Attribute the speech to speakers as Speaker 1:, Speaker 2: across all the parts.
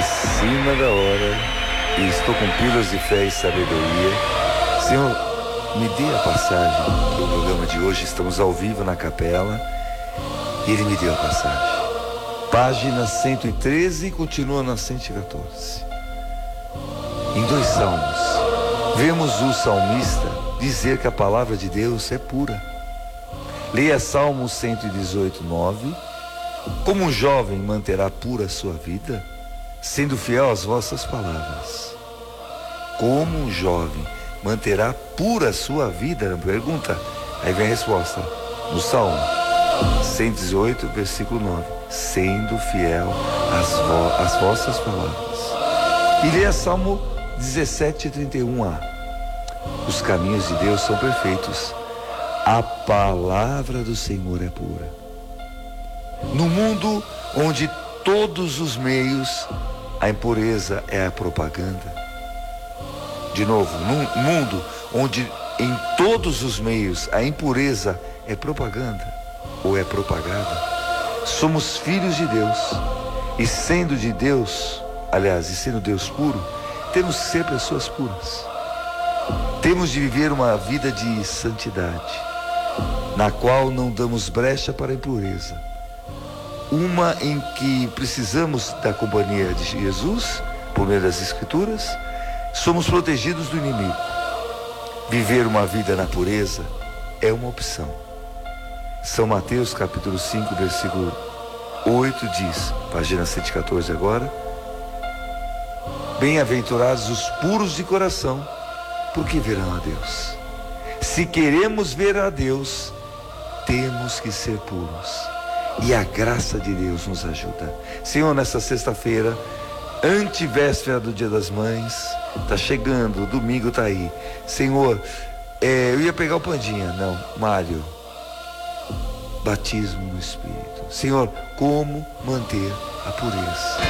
Speaker 1: acima da hora e estou com pílulas de fé e sabedoria. Senhor, me dê a passagem do programa de hoje. Estamos ao vivo na capela e Ele me deu a passagem. Página 113 e continua na 114. Em 2 salmos, vemos o salmista dizer que a palavra de Deus é pura. Leia Salmo 118, 9. Como um jovem manterá pura a sua vida, sendo fiel às vossas palavras? Como um jovem manterá pura a sua vida? Pergunta. Aí vem a resposta. No Salmo 118, versículo 9. Sendo fiel às vossas palavras. E leia Salmo 17, 31a. Os caminhos de Deus são perfeitos. A palavra do Senhor é pura. No mundo onde todos os meios, a impureza é a propaganda. De novo, num mundo onde em todos os meios a impureza é propaganda ou é propagada, somos filhos de Deus. E sendo de Deus, aliás, e sendo Deus puro, temos que ser pessoas puras. Temos de viver uma vida de santidade, na qual não damos brecha para a impureza. Uma em que precisamos da companhia de Jesus, por meio das Escrituras, somos protegidos do inimigo. Viver uma vida na pureza é uma opção. São Mateus capítulo 5, versículo 8 diz, página 114 agora: bem-aventurados os puros de coração, porque verão a Deus. Se queremos ver a Deus, temos que ser puros. E a graça de Deus nos ajuda. Senhor, nessa sexta-feira, antevéspera do Dia das Mães, está chegando, o domingo está aí. Senhor, eu ia pegar o Pandinha, não, Mário. Batismo no Espírito. Senhor, como manter a pureza?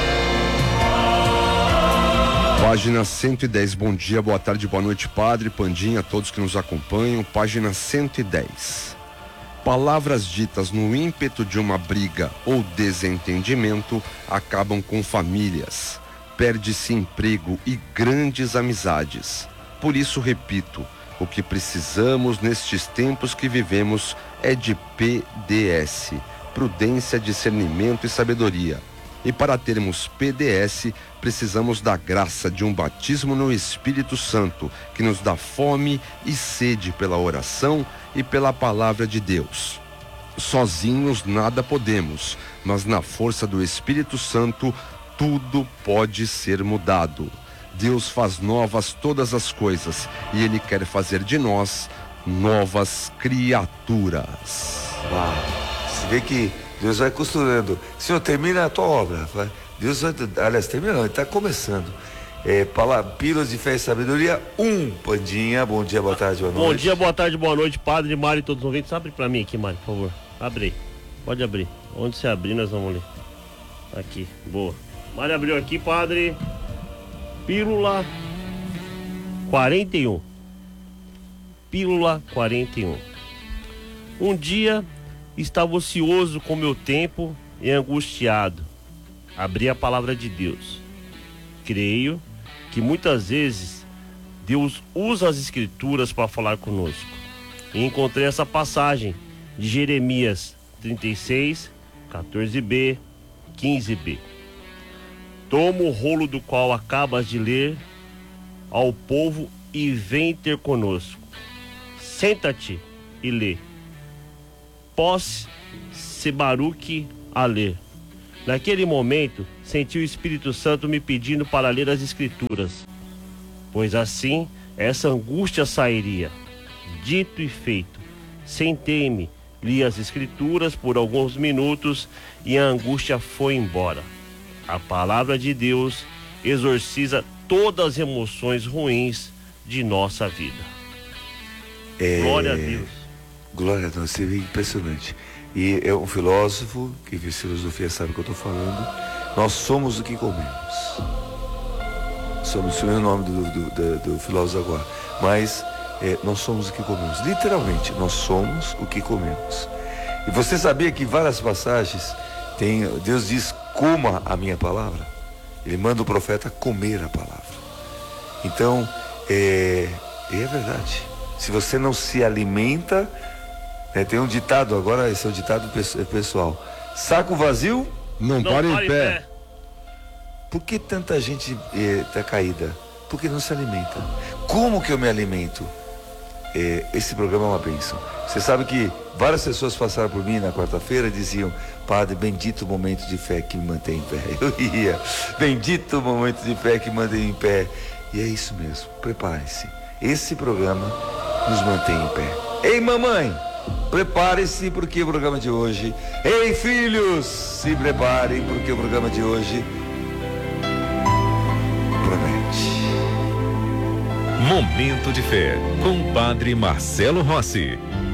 Speaker 2: Página 110, bom dia, boa tarde, boa noite, Padre, Pandinha, todos que nos acompanham. Página 110. Palavras ditas no ímpeto de uma briga ou desentendimento acabam com famílias. Perde-se emprego e grandes amizades. Por isso, repito, o que precisamos nestes tempos que vivemos é de PDS, prudência, discernimento e sabedoria. E para termos PDS, precisamos da graça de um batismo no Espírito Santo, que nos dá fome e sede pela oração e pela palavra de Deus. Sozinhos nada podemos, mas na força do Espírito Santo, tudo pode ser mudado. Deus faz novas todas as coisas e Ele quer fazer de nós novas criaturas.
Speaker 1: Uau, você vê que Deus vai costurando. Senhor, termina a tua obra. Deus vai, aliás, termina não, Ele está começando. Pílulas de fé e sabedoria, Pandinha, bom dia, boa tarde, boa noite.
Speaker 3: Bom dia, boa tarde, boa noite, Padre, Mário e todos os ouvintes. Abre pra mim aqui, Mário, por favor. Abre, pode abrir. Onde você abrir, nós vamos ler. Aqui, boa. Mário abriu aqui, Padre. Pílula 41. Pílula 41. Um dia estava ocioso com meu tempo e angustiado. Abri a palavra de Deus. Creio que muitas vezes Deus usa as Escrituras para falar conosco. E encontrei essa passagem de Jeremias 36, 14b, 15b. Toma o rolo do qual acabas de ler ao povo e vem ter conosco. Senta-te e lê. Pós-se Baruque a ler. Naquele momento, senti o Espírito Santo me pedindo para ler as Escrituras, pois assim essa angústia sairia. Dito e feito, sentei-me, li as Escrituras por alguns minutos e a angústia foi embora. A palavra de Deus exorciza todas as emoções ruins de nossa vida. Glória a Deus.
Speaker 1: Glória a Deus, você vê impressionante. E é um filósofo que fez filosofia, sabe o que eu estou falando. Nós somos o que comemos. Somos, o nome do filósofo agora. Mas nós somos o que comemos. Literalmente, nós somos o que comemos. E você sabia que em várias passagens Deus diz: coma a minha palavra? Ele manda o profeta comer a palavra. Então, é verdade. Se você não se alimenta, tem um ditado, agora esse é o ditado pessoal: saco vazio
Speaker 2: Não para em pé.
Speaker 1: Por que tanta gente está caída? Porque não se alimenta. Como que eu me alimento? Esse programa é uma bênção. Você sabe que várias pessoas passaram por mim na quarta-feira e diziam: Padre, bendito o momento de fé que me mantém em pé. Eu ia, bendito o momento de fé que me mantém em pé. E é isso mesmo, prepare-se. Esse programa nos mantém em pé. Ei, mamãe, prepare-se porque o programa de hoje... Ei, filhos, se preparem porque o programa de hoje promete.
Speaker 4: Momento de Fé, com o Padre Marcelo Rossi.